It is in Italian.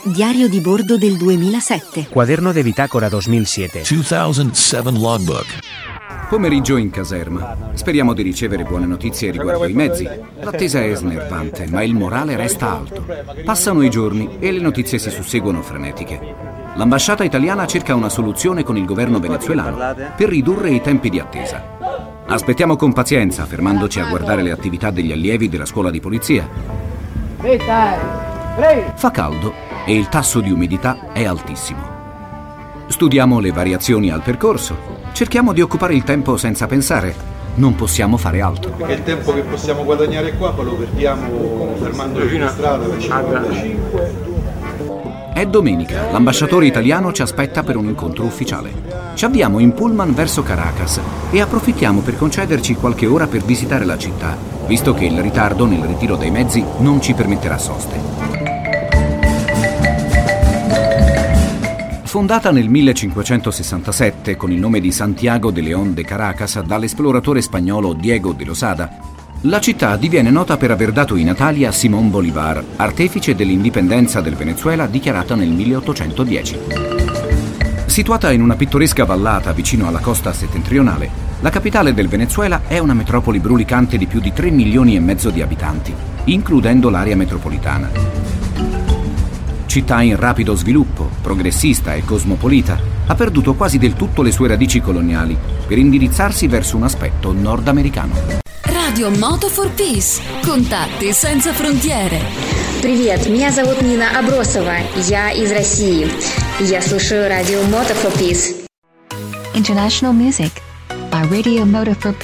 Diario di bordo del 2007. Cuaderno de bitácora 2007. 2007 logbook. Pomeriggio in caserma. Speriamo di ricevere buone notizie riguardo i mezzi. L'attesa è snervante, ma il morale resta alto. Passano i giorni e le notizie si susseguono frenetiche. L'ambasciata italiana cerca una soluzione con il governo venezuelano per ridurre i tempi di attesa. Aspettiamo con pazienza, fermandoci a guardare le attività degli allievi della scuola di polizia. Fa caldo e il tasso di umidità è altissimo. Studiamo le variazioni al percorso. Cerchiamo di occupare il tempo senza pensare. Non possiamo fare altro. Perché il tempo che possiamo guadagnare qua poi lo perdiamo fermandoci in strada per 55. È domenica, l'ambasciatore italiano ci aspetta per un incontro ufficiale. Ci avviamo in pullman verso Caracas e approfittiamo per concederci qualche ora per visitare la città, visto che il ritardo nel ritiro dei mezzi non ci permetterà soste. Fondata nel 1567 con il nome di Santiago de León de Caracas dall'esploratore spagnolo Diego de Losada, la città diviene nota per aver dato i natali a Simón Bolívar, artefice dell'indipendenza del Venezuela dichiarata nel 1810. Situata in una pittoresca vallata vicino alla costa settentrionale, la capitale del Venezuela è una metropoli brulicante di più di 3 milioni e mezzo di abitanti, includendo l'area metropolitana. Città in rapido sviluppo, progressista e cosmopolita, ha perduto quasi del tutto le sue radici coloniali per indirizzarsi verso un aspetto nordamericano. Radio Moto for Peace. Contatti senza frontiere. Привет, меня зовут Нина Абросова. Я из России. Я слушаю Radio Moto for Peace. International music by Radio Moto for Peace.